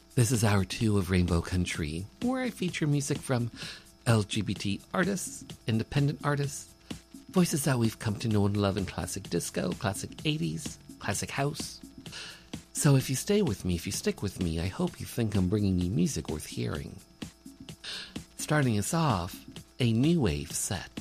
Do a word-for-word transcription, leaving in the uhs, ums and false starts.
This is hour two of Rainbow Country, where I feature music from L G B T artists, independent artists, voices that we've come to know and love in classic disco, classic eighties, classic house. So if you stay with me, if you stick with me, I hope you think I'm bringing you music worth hearing. Starting us off, a new wave set